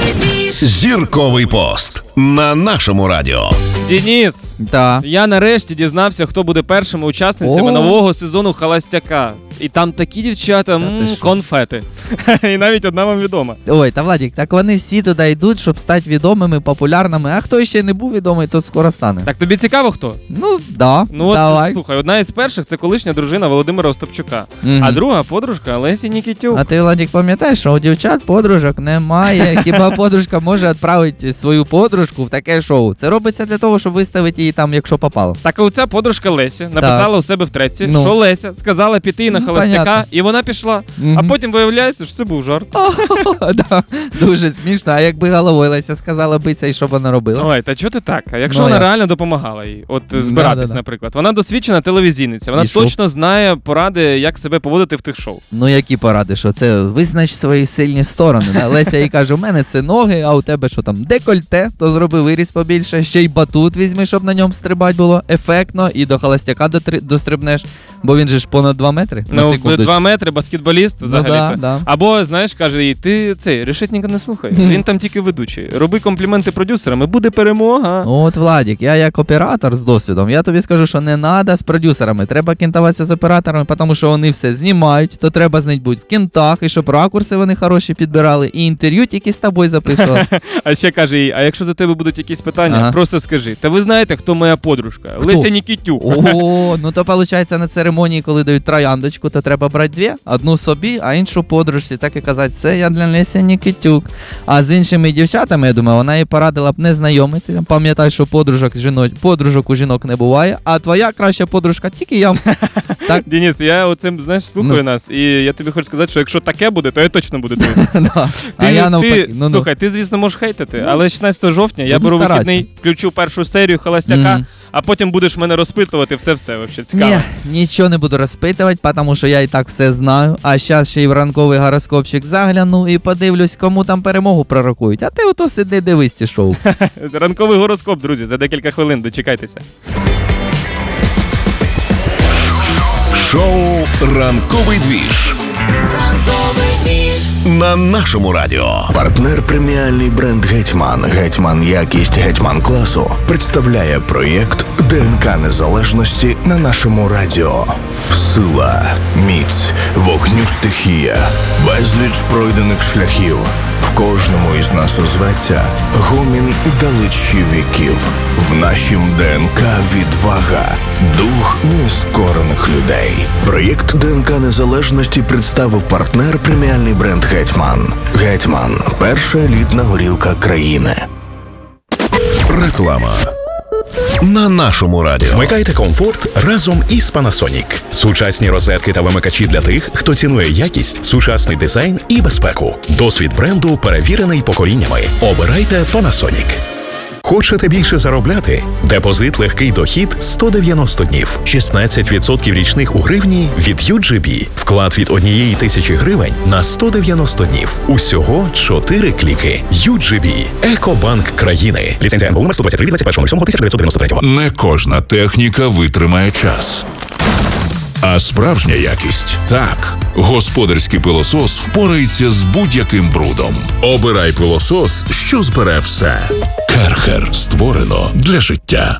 Зірковий пост на нашому радіо. Денис, я нарешті дізнався, хто буде першими учасницями нового сезону «Холостяка». І там такі дівчата, конфети. І навіть одна вам відома. Ой, та Владик, так вони всі туди йдуть, щоб стати відомими, популярними. А хто ще не був відомий, то скоро стане. Так тобі цікаво хто? Давай. Слухай, одна із перших – це колишня дружина Володимира Остапчука. А друга – подружка Лесі Нікітюк. А ти, Владик, пам'ятаєш, що у дівчат подружок немає. Хіба подружка може відправити свою подружку в таке шоу? Це робиться для того, щоб виставити її там, якщо попало. Так а оця подружка Лесі написала у себе в треці, що Леся сказала піти на «Холостяка», і вона пішла. А потім виявляється, що це був жарт. Дуже смішно. А якби головою Леся сказала биться, і що б вона робила? Ой, та чого ти так? А якщо вона реально допомагала їй? От збиратись, наприклад. Вона досвідчена телевізійниця. Вона точно знає поради, як себе поводити в тих шоу. Ну, які поради? Що це? Визнач свої сильні сторони. Леся їй каже, у мене це ноги, а у тебе що там? Декольте, то зроби виріз побільше. Ще й батут візьми, щоб на ньому стрибати було ефектно. І до «Холостяка» дострибнеш. Бо він же ж понад 2 метри. Ну, 2 метри, баскетболіст взагалі-то. Або, знаєш, каже їй, ти цей, Решетніка не слухай. Він там тільки ведучий. Роби компліменти продюсерам і буде перемога. От, Владик, я як оператор з досвідом, я тобі скажу, що не треба з продюсерами. Треба кентуватися з операторами, тому що вони все знімають, то треба з них бути в кентах, і щоб ракурси вони хороші підбирали, і інтерв'ю тільки з тобою записували. А ще каже їй, а якщо до тебе будуть якісь питання, просто скажи, та ви знаєте, хто моя подружка? Леся Нікітюк. О, ну то виходить на церемонії, коли дають трояндочку, то треба брати 2, одну собі, а іншу подружці, так і казати, це я для Лесі Нікітюк. А з іншими дівчатами, я думаю, вона їй порадила б не знайомити. Пам'ятай, що подружок у жінок не буває, а твоя краща подружка тільки я. Так? Денис, я оцим, знаєш, слухаю нас, і я тобі хочу сказати, що якщо таке буде, то я точно буду дивитися. Слухай, ти, звісно, можеш хейтити, але 16 жовтня я беру вихідний, включу першу серію «Холостяка», а потім будеш мене розпитувати все-все, взагалі цікаво. Ні, нічого не буду розпитувати, тому що я і так все знаю, а зараз ще й в ранковий гороскопчик загляну і подивлюсь, кому там перемогу пророкують, а ти ото сиди, дивись ці шоу. Ранковий гороскоп, друзі, за декілька хвилин, дочекайтеся. Шоу «Ранковий двіж» на нашому радіо. Партнер преміальний бренд «Гетьман». «Гетьман» якість «Гетьман» класу представляє проєкт ДНК незалежності на нашому радіо. Сила, міць, вогню стихія, безліч пройдених шляхів. В кожному із нас озветься гомін далечі віків. В нашім ДНК відвага, дух нескорених людей. Проєкт ДНК незалежності представив партнер преміальний бренд «Гетьман». «Гетьман» – перша елітна горілка країни. Реклама на нашому радіо. Вмикайте комфорт разом із Panasonic. Сучасні розетки та вимикачі для тих, хто цінує якість, сучасний дизайн і безпеку. Досвід бренду перевірений поколіннями. Обирайте Panasonic. Хочете більше заробляти? Депозит «Легкий дохід» 190 днів. 16% річних у гривні від UGB. Вклад від 1000 гривень на 190 днів. Усього 4 кліки. UGB. Екобанк країни. Ліцензія НБУ номер 123 від 21.07.1993. Не кожна техніка витримає час. А справжня якість – так. Господарський пилосос впорається з будь-яким брудом. Обирай пилосос, що збере все. Керхер. Створено для життя.